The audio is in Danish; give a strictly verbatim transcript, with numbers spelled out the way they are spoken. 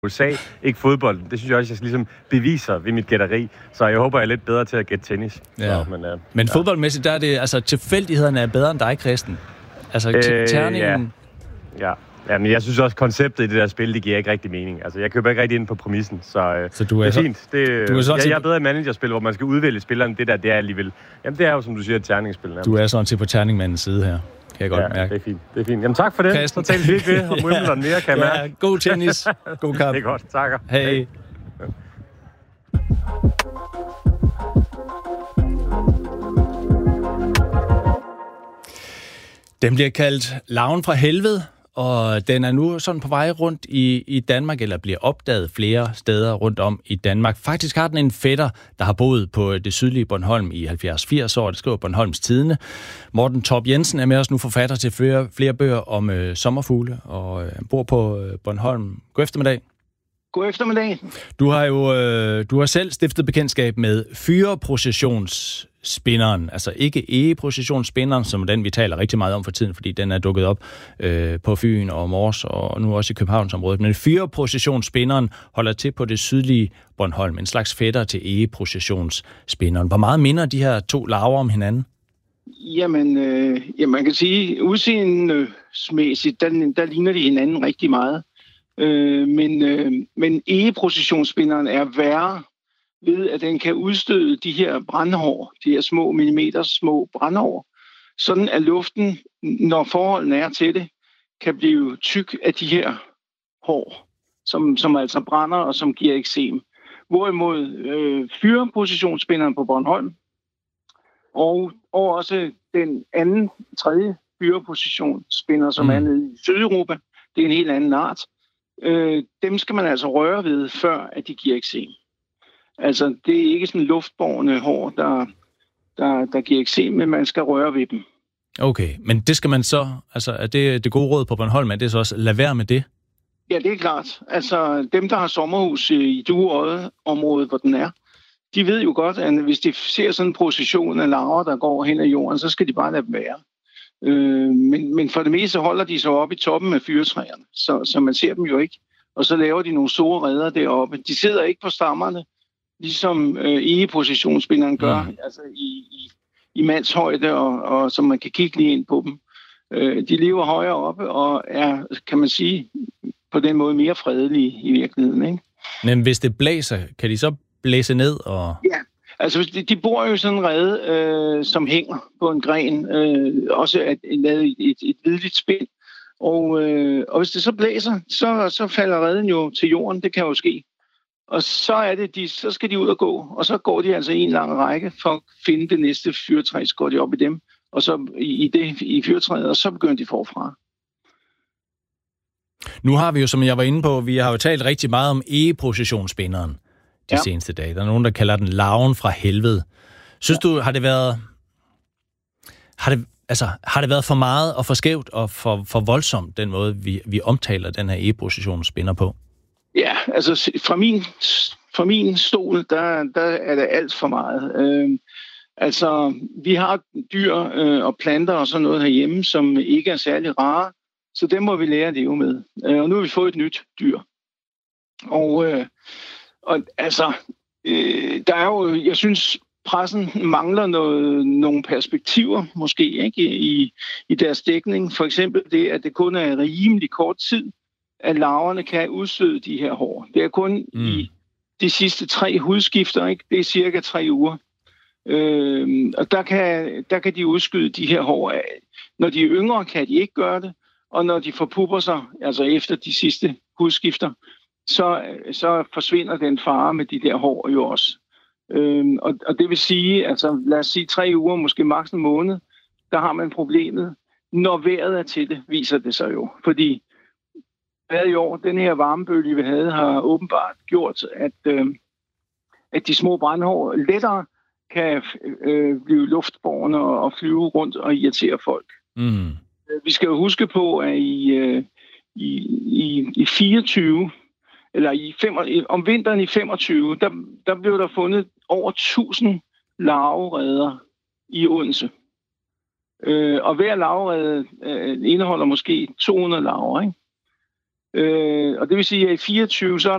U S A, ikke fodbolden. Det synes jeg også, jeg skal ligesom beviser ved mit gætteri. Så jeg håber, jeg er lidt bedre til at gætte tennis. Ja. Så, men uh, men ja. fodboldmæssigt, der er det, altså tilfældighederne er bedre end dig, Christen. Altså øh, terningen... Ja. ja. Ja, men jeg synes også, konceptet i det der spil, det giver ikke rigtig mening. Altså, jeg køber ikke rigtig ind på præmissen, så, øh, så du er det er så, fint. Det, du er jeg, jeg er bedre i managerspil, hvor man skal udvælge spilleren. Det der, det er alligevel... Jamen, det er jo, som du siger, et terningsspil. Nærmest. Du er sådan til på terningmandens side her, kan jeg godt ja, mærke. det er fint. Det er fint. Jamen, tak for det. Christen. Så tales vi ikke ved om Wimbledon mere, kan jeg ja, mærke. God tennis. God kamp. Det er godt. Takker. Hej. Hey. Den bliver kaldt Larven fra helvede, og den er nu sådan på vej rundt i, i Danmark, eller bliver opdaget flere steder rundt om i Danmark. Faktisk har den en fætter, der har boet på det sydlige Bornholm i halvfjerds til firs år. Det skriver Bornholms Tidende. Morten Torp Jensen er med os nu, forfatter til flere, flere bøger om øh, sommerfugle, og øh, bor på øh, Bornholm. God eftermiddag. God eftermiddag. Du har jo øh, du har selv stiftet bekendtskab med fyreprocessionsspinderen, altså ikke egeprocessionsspinderen, som den vi taler rigtig meget om for tiden, fordi den er dukket op øh, på Fyn og Mors og nu også i Københavnsområdet. Men fyreprocessionsspinderen holder til på det sydlige Bornholm, en slags fætter til egeprocessionsspinderen. Hvor meget minder de her to larver om hinanden? Jamen, øh, ja, man kan sige, udseendemæssigt, der, der ligner de hinanden rigtig meget. Øh, men, øh, men egeprocessionsspinderen er værre ved, at den kan udstøde de her brandhår, de her små millimeter små brandhår, sådan at luften, når forholdene er til det, kan blive tyk af de her hår, som, som altså brænder og som giver eksem. Hvorimod øh, fyreprocessionsspinderen på Bornholm og, og også den anden, tredje fyreprocessionsspinder, som mm. er nede i Sydeuropa, det er en helt anden art. Øh, dem skal man altså røre ved, før at de giver eksem. Altså, det er ikke sådan luftbårne hår, der, der, der giver eksem, men man skal røre ved dem. Okay, men det skal man så, altså er det det gode råd på Bornholm, er det så også lade være med det? Ja, det er klart. Altså, dem, der har sommerhus i Dueodde-området, hvor den er, de ved jo godt, at hvis de ser sådan en procession af larver, der går hen ad jorden, så skal de bare lade dem være. Øh, men, men for det meste holder de sig oppe i toppen af fyrretræerne, så, så man ser dem jo ikke. Og så laver de nogle store reder deroppe. De sidder ikke på stammerne, ligesom øh, egeprocessionsspinderen gør, mm. altså i, i, i mandshøjde, og, og så man kan kigge lige ind på dem. Øh, de lever højere oppe og er, kan man sige, på den måde mere fredelige i virkeligheden, ikke? Men hvis det blæser, kan de så blæse ned? Og... Ja, altså de, de bor jo i sådan en rede, øh, som hænger på en gren, øh, også at lavet et, et, et hvidligt spind. Og, øh, og hvis det så blæser, så, så falder reden jo til jorden, det kan jo ske. Og så er det, de, så skal de ud og gå, og så går de altså i en lang række for at finde det næste fyrretræ, så går de op i dem, og så i, i det i fyrretræet, og så begynder de forfra. Nu har vi jo, som jeg var inde på, vi har jo talt rigtig meget om egeprocessionsspinderen de ja. seneste dage. Der er nogen, der kalder den larven fra helvede. Synes ja. du, har det været har det, altså, har det været for meget og for skævt og for, for voldsomt, den måde, vi, vi omtaler den her egeprocessionsspinder på? Ja, altså fra min, fra min stol, der, der er det alt for meget. Øh, altså, vi har dyr øh, og planter og sådan noget herhjemme, som ikke er særlig rare, så dem må vi lære at leve med. Øh, og nu har vi fået et nyt dyr. Og, øh, og altså, øh, der er jo, jeg synes, pressen mangler noget, nogle perspektiver, måske, ikke, i, i deres dækning. For eksempel det, at det kun er rimelig kort tid, at larverne kan udstøde de her hår. Det er kun mm. i de sidste tre hudskifter, ikke? Det er cirka tre uger. Øh, og der kan, der kan de udskyde de her hår. Når de er yngre, kan de ikke gøre det. Og når de forpupper sig, altså efter de sidste hudskifter, så, så forsvinder den fare med de der hår jo også. Øhm, og, og det vil sige, altså lad os sige tre uger, måske maks en måned, der har man problemet. Når vejret er til det, viser det sig jo. Fordi vejret i år, den her varmebølge, vi havde, har åbenbart gjort, at, øh, at de små brandhår lettere kan øh, blive luftbårne og, og flyve rundt og irritere folk. Mm. Vi skal jo huske på, at i, i, i, i fireogtyve, eller i fem, om vinteren i femogtyve, der, der blev der fundet over tusind larvereder i Odense. Øh, og hver larverede øh, indeholder måske to hundrede larver, ikke? Øh, og det vil sige, at i fireogtyve, så er